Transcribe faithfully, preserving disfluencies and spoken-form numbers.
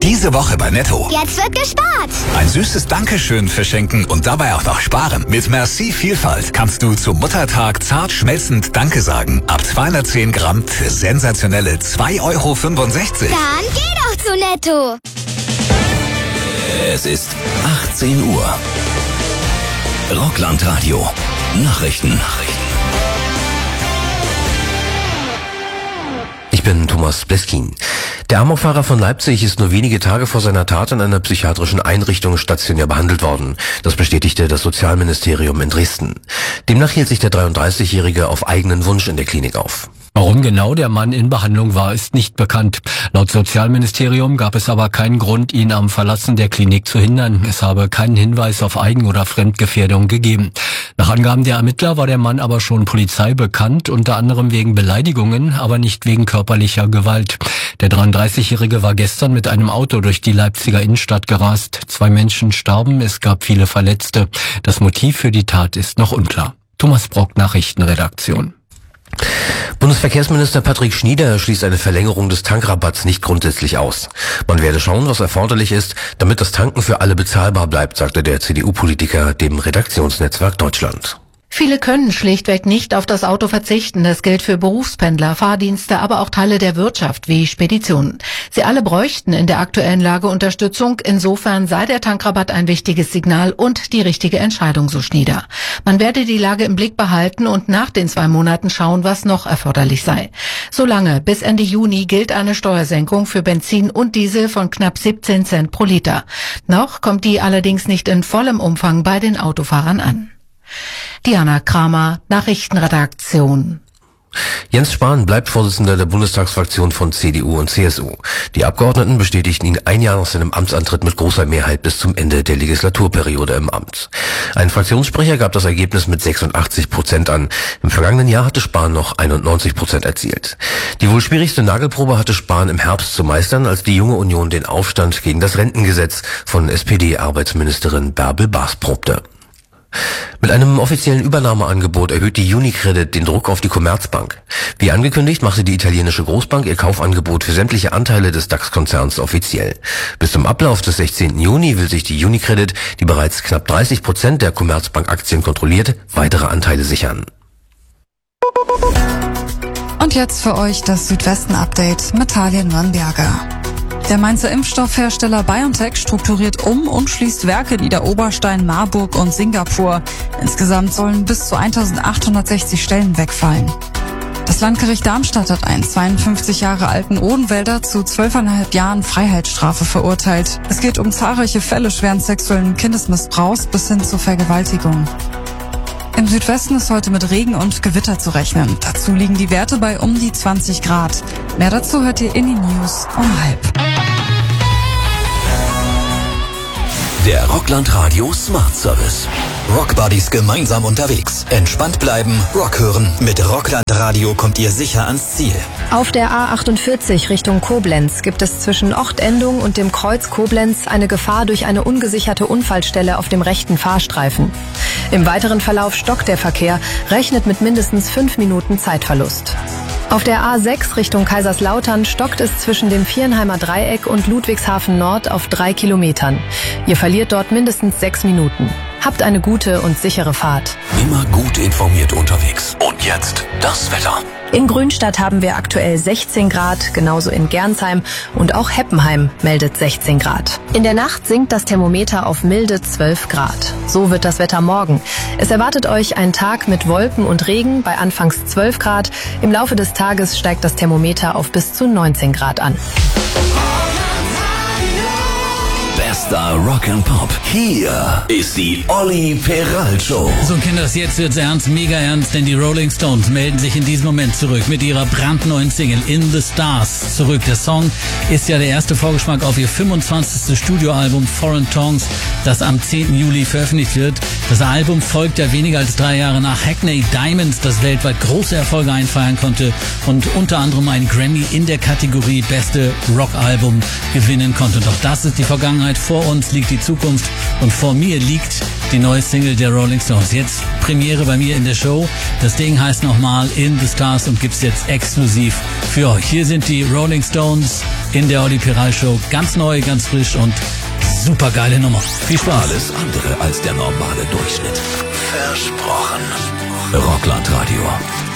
Diese Woche bei Netto. Jetzt wird gespart. Ein süßes Dankeschön verschenken und dabei auch noch sparen. Mit Merci Vielfalt kannst du zum Muttertag zart schmelzend Danke sagen. Ab zweihundertzehn Gramm für sensationelle zwei Euro fünfundsechzig. Dann geh doch zu Netto. Es ist achtzehn Uhr. Rockland-Radio. Nachrichten. Nachrichten. Ich bin Thomas Bleskin. Der Amokfahrer von Leipzig ist nur wenige Tage vor seiner Tat in einer psychiatrischen Einrichtung stationär behandelt worden. Das bestätigte das Sozialministerium in Dresden. Demnach hielt sich der dreiunddreißigjährige auf eigenen Wunsch in der Klinik auf. Warum genau der Mann in Behandlung war, ist nicht bekannt. Laut Sozialministerium gab es aber keinen Grund, ihn am Verlassen der Klinik zu hindern. Es habe keinen Hinweis auf Eigen- oder Fremdgefährdung gegeben. Nach Angaben der Ermittler war der Mann aber schon Polizei bekannt, unter anderem wegen Beleidigungen, aber nicht wegen körperlicher Gewalt. Der dreiunddreißigjährige war gestern mit einem Auto durch die Leipziger Innenstadt gerast. Zwei Menschen starben, es gab viele Verletzte. Das Motiv für die Tat ist noch unklar. Thomas Brock, Nachrichtenredaktion. Bundesverkehrsminister Patrick Schnieder schließt eine Verlängerung des Tankrabatts nicht grundsätzlich aus. Man werde schauen, was erforderlich ist, damit das Tanken für alle bezahlbar bleibt, sagte der C D U-Politiker dem Redaktionsnetzwerk Deutschland. Viele können schlichtweg nicht auf das Auto verzichten. Das gilt für Berufspendler, Fahrdienste, aber auch Teile der Wirtschaft wie Speditionen. Sie alle bräuchten in der aktuellen Lage Unterstützung. Insofern sei der Tankrabatt ein wichtiges Signal und die richtige Entscheidung, so Schnieder. Man werde die Lage im Blick behalten und nach den zwei Monaten schauen, was noch erforderlich sei. Solange bis Ende Juni gilt eine Steuersenkung für Benzin und Diesel von knapp siebzehn Cent pro Liter. Noch kommt die allerdings nicht in vollem Umfang bei den Autofahrern an. Diana Kramer, Nachrichtenredaktion. Jens Spahn bleibt Vorsitzender der Bundestagsfraktion von C D U und C S U. Die Abgeordneten bestätigten ihn ein Jahr nach seinem Amtsantritt mit großer Mehrheit bis zum Ende der Legislaturperiode im Amt. Ein Fraktionssprecher gab das Ergebnis mit sechsundachtzig Prozent an. Im vergangenen Jahr hatte Spahn noch einundneunzig Prozent erzielt. Die wohl schwierigste Nagelprobe hatte Spahn im Herbst zu meistern, als die Junge Union den Aufstand gegen das Rentengesetz von S P D-Arbeitsministerin Bärbel Baas probte. Mit einem offiziellen Übernahmeangebot erhöht die UniCredit den Druck auf die Commerzbank. Wie angekündigt, machte die italienische Großbank ihr Kaufangebot für sämtliche Anteile des DAX-Konzerns offiziell. Bis zum Ablauf des sechzehnten Juni will sich die UniCredit, die bereits knapp dreißig Prozent der Commerzbank-Aktien kontrolliert, weitere Anteile sichern. Und jetzt für euch das Südwesten-Update mit Talien Nürnberger. Der Mainzer Impfstoffhersteller BioNTech strukturiert um und schließt Werke nieder Oberstein, Marburg und Singapur. Insgesamt sollen bis zu eintausendachthundertsechzig Stellen wegfallen. Das Landgericht Darmstadt hat einen zweiundfünfzig Jahre alten Odenwälder zu zwölfeinhalb Jahren Freiheitsstrafe verurteilt. Es geht um zahlreiche Fälle schweren sexuellen Kindesmissbrauchs bis hin zur Vergewaltigung. Im Südwesten ist heute mit Regen und Gewitter zu rechnen. Dazu liegen die Werte bei um die zwanzig Grad. Mehr dazu hört ihr in den News um halb. Der Rockland-Radio Smart Service. Rockbuddies gemeinsam unterwegs. Entspannt bleiben, Rock hören. Mit Rockland-Radio kommt ihr sicher ans Ziel. Auf der A achtundvierzig Richtung Koblenz gibt es zwischen Ochtendung und dem Kreuz Koblenz eine Gefahr durch eine ungesicherte Unfallstelle auf dem rechten Fahrstreifen. Im weiteren Verlauf stockt der Verkehr, rechnet mit mindestens fünf Minuten Zeitverlust. Auf der A sechs Richtung Kaiserslautern stockt es zwischen dem Vierenheimer Dreieck und Ludwigshafen Nord auf drei Kilometern. Ihr verliert dort mindestens sechs Minuten. Habt eine gute und sichere Fahrt. Immer gut informiert unterwegs. Und jetzt das Wetter. In Grünstadt haben wir aktuell sechzehn Grad, genauso in Gernsheim und auch Heppenheim meldet sechzehn Grad. In der Nacht sinkt das Thermometer auf milde zwölf Grad. So wird das Wetter morgen. Es erwartet euch ein Tag mit Wolken und Regen bei anfangs zwölf Grad. Im Laufe des Tages steigt das Thermometer auf bis zu neunzehn Grad an. Bester Rock and Pop. Hier ist die Olli Peral Show. So Kinders, jetzt wird's ernst, mega ernst, denn die Rolling Stones melden sich in diesem Moment zurück mit ihrer brandneuen Single In the Stars zurück. Der Song ist ja der erste Vorgeschmack auf ihr fünfundzwanzigstes Studioalbum Foreign Tongues, das am zehnten Juli veröffentlicht wird. Das Album folgt ja weniger als drei Jahre nach Hackney Diamonds, das weltweit große Erfolge einfahren konnte und unter anderem einen Grammy in der Kategorie Beste Rockalbum gewinnen konnte. Doch das ist die Vergangenheit. Vor Vor uns liegt die Zukunft und vor mir liegt die neue Single der Rolling Stones. Jetzt Premiere bei mir in der Show. Das Ding heißt nochmal In the Stars und gibt's jetzt exklusiv für euch. Hier sind die Rolling Stones in der Oli Piral Show. Ganz neu, ganz frisch und super geile Nummer. Viel Spaß. Alles andere als der normale Durchschnitt. Versprochen. Rockland Radio.